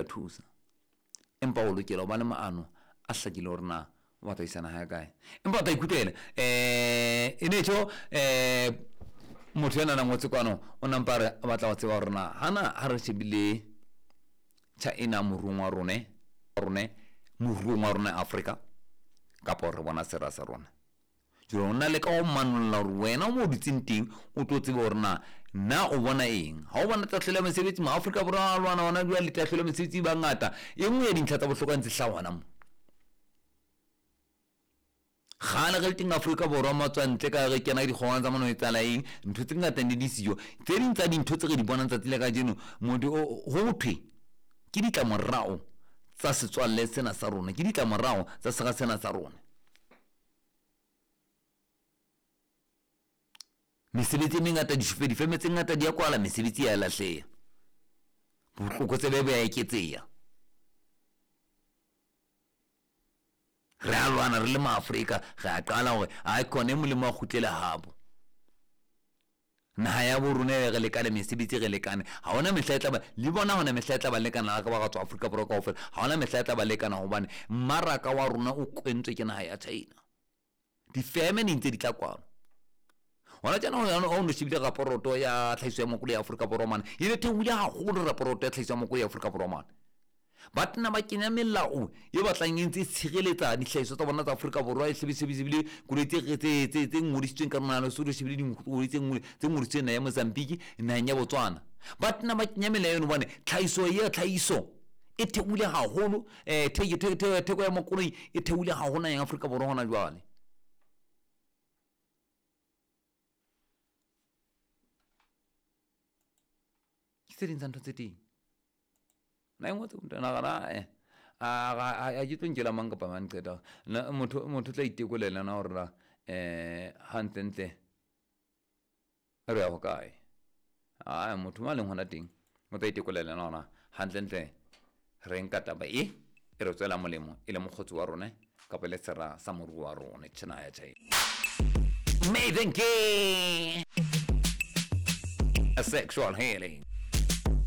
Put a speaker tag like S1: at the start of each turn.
S1: ya thusa empa o lokela ba le maano a hlakile hore na o batla isana ha kae empa ta ikutela inecho motho yana na ngotse kwano o nampare a batla go tseba hore na hana ha re shebile China morungwa rone morungwa rone Africa kapo re bona sera sa rona juro nna le ka o manulla hore wena mo ditsinting o tlo tseba hore na o bona eng ha o bona tahlele mesebetsi ma Africa borwa lwana wana dua le tahlele mesebetsi ba ngata e nngwe ya dintlha tsa bohlokwa ntse hlawana mo khana ga tinga Africa borwa matswantle ka re kena di khona tsa mano e tsala eng ntho tse ngata ndi di siyo tse ding tsa dintho tse re di bona tsatsile ka jeno modi ho thwe ke ditlamorao tsa setswalle sena sa rona ke ditlamorao tsa sega sena sa rona mesebetsi mengata di feme tse ngata di ya kwala mesebetsi ya lahleya bohloko tse bebe ya eketseya re a lwana re le maAfrika ga a qala hore a ikone molemo a khutlela habo naha ya borune re lekane mesebetsi re lekane ha ona mehla ba le bona hona mehla ba lekana ka ba ga tswa Afrika borwa ka ofela ha ona mehla ba lekana hobane mmaraka wa rona o kwentswe ke naha ya China di feme ntse di tla kwano wala jana o no shibile raporoto ya tlhahiso ya mokolo ya Afrika borwa man ile theule ha go raporoto ya tlhahiso ya mokolo ya Afrika borwa man but na ba kenya melao e batlang ntse tshireletsa dihlahiso tsa bona tsa Afrika borwa e sebisebile kulete tse ngodisitsweng ka rona so re shibile dingwe tse ngodisitsweng ya Mozambique na nya Botswana but na ba kenya melao no bone tlhahiso e theule ha holo theko ya mokolo e theule ha hona ya Afrika borwa hona jwale sitting santo teti na ngoto na gara a jitlo ngela manga pa man qeta na motho tla itekolela na hore hantentle re ya hokae motho ma leng hona teng mo tla itekolela na ona hantentle re nka taba e re tswela molemo ile mogotsi wa rona ka pele tsara sa moru wa rona tshena ya tshai amazing key a sexual healing